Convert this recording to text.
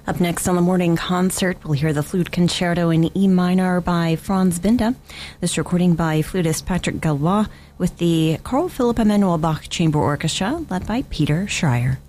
Up next on the morning concert, we'll hear the Flute Concerto in E minor by Franz Binda. This recording by flutist Patrick Galois with the Carl Philipp Emanuel Bach Chamber Orchestra led by Peter Schreier.